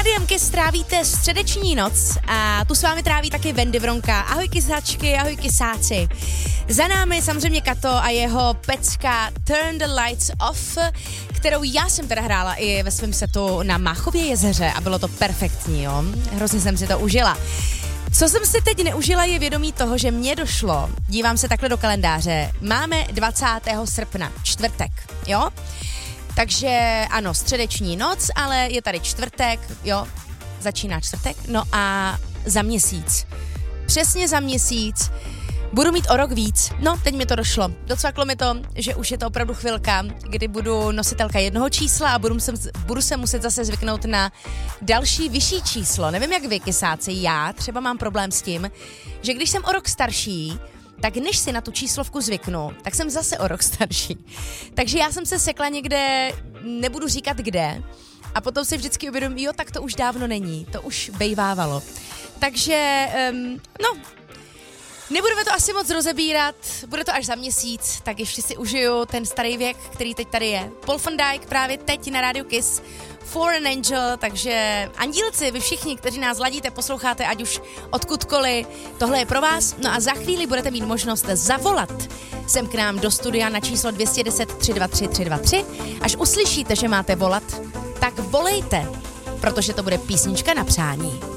Rádiem Kiss trávíte středeční noc a tu s vámi tráví taky Wendy Vronka. Ahoj kysačky, ahoj kysáci. Za námi samozřejmě Kato a jeho pecka Turn the Lights Off, kterou já jsem teda hrála i ve svém setu na Máchově jezeře a bylo to perfektní, jo. Hrozně jsem si to užila. Co jsem si teď neužila, je vědomí toho, že mně došlo, dívám se takhle do kalendáře, máme 20. srpna, čtvrtek, jo? Takže ano, středeční noc, ale je tady čtvrtek, jo, začíná čtvrtek, no a za měsíc, přesně za měsíc, budu mít o rok víc. No, teď mi to došlo. Docvaklo mi to, že už je to opravdu chvilka, kdy budu nositelka jednoho čísla a budu se muset zase zvyknout na další vyšší číslo. Nevím, jak vy, kysáci, já třeba mám problém s tím, že když jsem o rok starší, tak než si na tu číslovku zvyknu, tak jsem zase o rok starší. Takže já jsem se sekla někde, nebudu říkat kde, a potom si vždycky uvědomím, jo, tak to už dávno není, to už bejvávalo. Takže, nebudeme to asi moc rozebírat, bude to až za měsíc, tak ještě si užiju ten starý věk, který teď tady je. Paul van Dyk právě teď na rádiu Kiss, For an Angel, takže andílci, vy všichni, kteří nás ladíte, posloucháte, ať už odkudkoliv, tohle je pro vás. No a za chvíli budete mít možnost zavolat sem k nám do studia na číslo 210 323 323. Až uslyšíte, že máte volat, tak volejte, protože to bude písnička na přání.